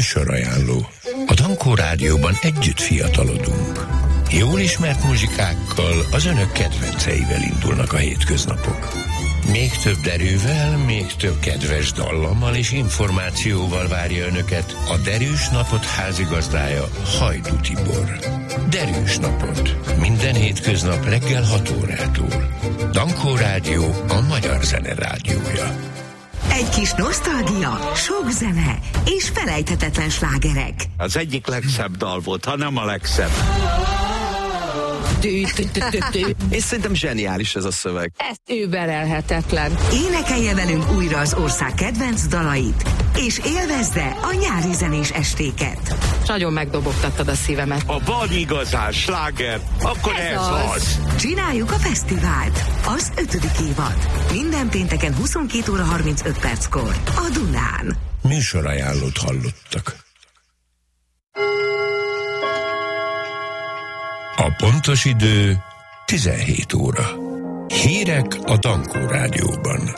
Műsorajánló. A Dankó Rádióban együtt fiatalodunk. Jól ismert muzsikákkal, az önök kedvenceivel indulnak a hétköznapok. Még több derűvel, még több kedves dallammal és információval várja önöket a Derűs Napot házigazdája, Hajdú Tibor. Derűs Napot. Minden hétköznap reggel 6 órától. Dankó Rádió, a magyar zene rádiója. Egy kis nosztalgia, sok zene és felejthetetlen slágerek. Az egyik legszebb dal volt, ha nem a legszebb. És szerintem zseniális ez a szöveg. Ez überelhetetlen. Énekelje velünk újra az ország kedvenc dalait, és élvezze a nyári zenés estéket. Nagyon megdobogtattad a szívemet. A van igazán sláger, akkor ez az. Csináljuk a fesztivált, az 5. évad. Minden pénteken 22 óra 35 perckor a Dunán. Műsorajánlót hallottak. A pontos idő 17 óra. Hírek a Dankó Rádióban.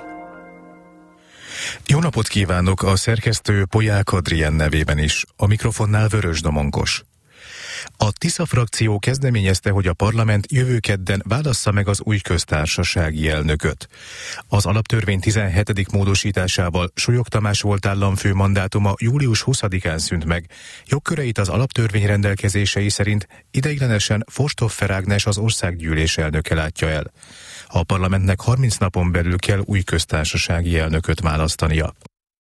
Jó napot kívánok, a szerkesztő Polyák Adrien nevében is. A mikrofonnál Vörös Domonkos. A Tisza frakció kezdeményezte, hogy a parlament jövő kedden válassza meg az új köztársasági elnököt. Az alaptörvény 17. módosításával Súlyog Tamás volt államfő mandátuma július 20-án szűnt meg. Jogköreit az alaptörvény rendelkezései szerint ideiglenesen Fosthofffer Ágnes az országgyűlés elnöke látja el. A parlamentnek 30 napon belül kell új köztársasági elnököt választania.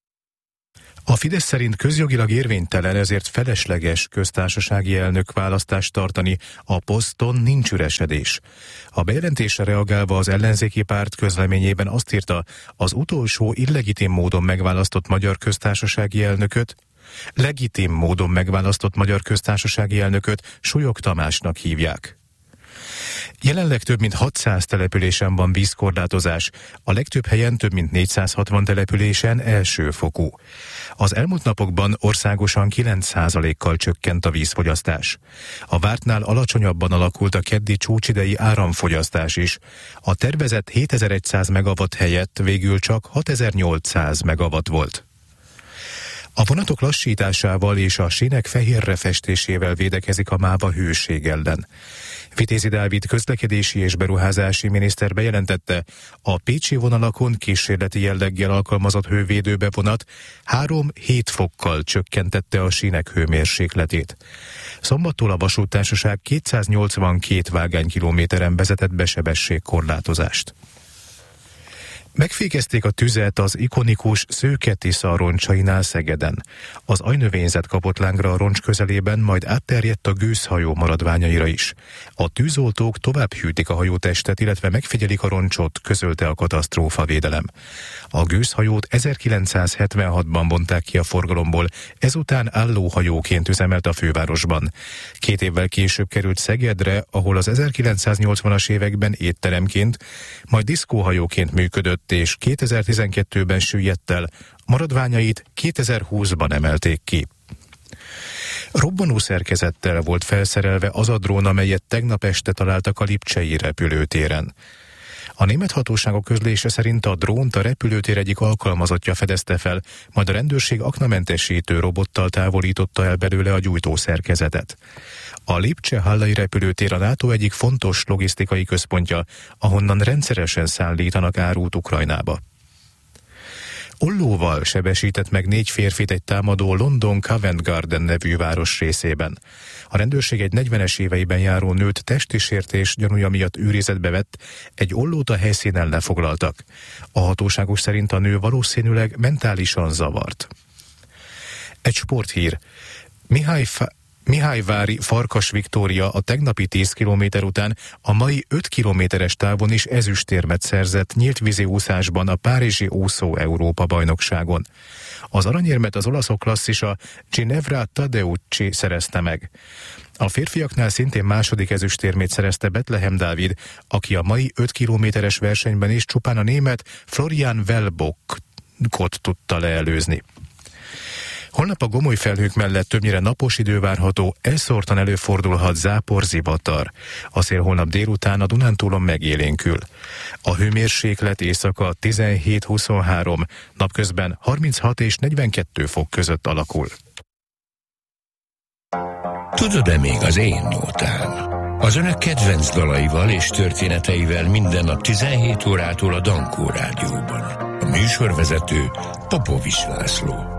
A Fidesz szerint közjogilag érvénytelen, ezért felesleges köztársasági elnök választást tartani, a poszton nincs üresedés. A bejelentésre reagálva az ellenzéki párt közleményében azt írta, az utolsó illegitim módon megválasztott magyar köztársasági elnököt, legitim módon megválasztott magyar köztársasági elnököt Súlyog Tamásnak hívják. Jelenleg több mint 600 településen van vízkorlátozás, a legtöbb helyen több mint 460 településen elsőfokú. Az elmúlt napokban országosan 9%-kal csökkent a vízfogyasztás. A vártnál alacsonyabban alakult a keddi csúcsidei áramfogyasztás is. A tervezett 7100 megawatt helyett végül csak 6800 megawatt volt. A vonatok lassításával és a sínek fehérre festésével védekezik a MÁVA hőség ellen. Vitézi Dávid közlekedési és beruházási miniszter bejelentette, a pécsi vonalakon kísérleti jelleggel alkalmazott hővédőbevonat 3-7 fokkal csökkentette a sínek hőmérsékletét. Szombattól a vasúttársaság 282 vágánykilométeren vezetett be sebességkorlátozást. Megfékezték a tüzet az ikonikus Szőke Tisza roncsainál Szegeden. Az aljnövényzet kapott lángra a roncs közelében, majd átterjedt a gőzhajó maradványaira is. A tűzoltók tovább hűtik a hajótestet, illetve megfigyelik a roncsot, közölte a katasztrófavédelem. A gőzhajót 1976-ban vonták ki a forgalomból, ezután állóhajóként üzemelt a fővárosban. 2 évvel később került Szegedre, ahol az 1980-as években étteremként, majd diszkóhajóként működött, és 2012-ben süllyedt el, maradványait 2020-ban emelték ki. Robbanó szerkezettel volt felszerelve az a drón, amelyet tegnap este találtak a lipcsei repülőtéren. A német hatóságok közlése szerint a drónt a repülőtér egyik alkalmazottja fedezte fel, majd a rendőrség aknamentesítő robottal távolította el belőle a gyújtószerkezetet. A Lipcse-Hallai repülőtér a NATO egyik fontos logisztikai központja, ahonnan rendszeresen szállítanak árut Ukrajnába. Ollóval sebesített meg 4 férfit egy támadó London Covent Garden nevű város részében. A rendőrség egy 40-es éveiben járó nőt testi sértés gyanúja miatt őrizetbe vett, egy ollót a helyszínen lefoglaltak. A hatóságok szerint a nő valószínűleg mentálisan zavart. Egy sporthír. Mihályvári Farkas Viktória a tegnapi 10 kilométer után a mai 5 kilométeres távon is ezüstérmet szerzett nyílt vízi úszásban a párizsi úszó Európa bajnokságon. Az aranyérmet az olaszok klasszisa Ginevra Tadeucci szerezte meg. A férfiaknál szintén második ezüstérmét szerezte Betlehem Dávid, aki a mai 5 kilométeres versenyben is csupán a német Florian Wellbockot tudta leelőzni. Holnap a gomoly felhők mellett többnyire napos idő várható, elszórtan előfordulhat zápor-zivatar. A szél holnap délután a Dunántúlon megélénkül. A hőmérséklet éjszaka 17-23, napközben 36 és 42 fok között alakul. Tudod-e még az én nótám? Az önök kedvenc dalaival és történeteivel minden nap 17 órától a Dankó Rádióban. A műsorvezető Popovics László.